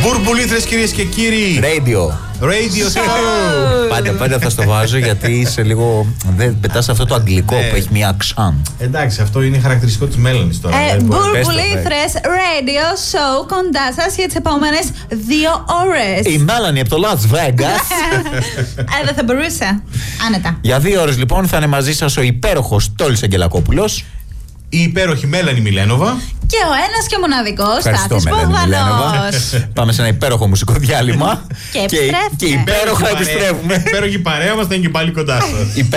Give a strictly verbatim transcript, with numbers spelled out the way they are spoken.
Μπουρμπουλήθρες, κυρίες και κύριοι. Radio. Radio show. Πάντα, πάντα θα στο βάζω γιατί είσαι λίγο. Δεν πετάς αυτό το αγγλικό που έχει μία αξάν. Εντάξει, αυτό είναι χαρακτηριστικό της Μέλανης τώρα. Ε, δεν μπορεί. Μπουρμπουλήθρες Radio Show κοντά σας για τις επόμενες δύο ώρες. Η Μέλανη από το Las Vegas. Ε, δεν θα μπορούσα. Άνετα. Για δύο ώρες λοιπόν θα είναι μαζί σας ο υπέροχος Τόλης Αγγελακόπουλος. Η υπέροχη Μέλανη Μιλένοβα. Και ο ένας και μοναδικός Ευχαριστώ, Στάθης Μέλανη Μιλένοβα. Μπογδανός. Πάμε σε ένα υπέροχο μουσικό διάλειμμα. Και επιστρέφουμε. Και υπέροχα επιστρέφουμε. Η υπέροχη παρέα μας θα είναι και πάλι κοντά σας.